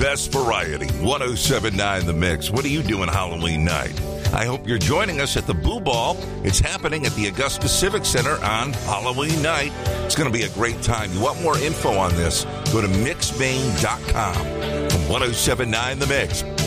best variety. 107.9 The Mix. What are you doing Halloween night? I hope you're joining us at the Boo Ball. It's happening at the Augusta Civic Center on Halloween night. It's going to be a great time. You want more info on this? Go to mixmaine.com. From 107.9 The Mix.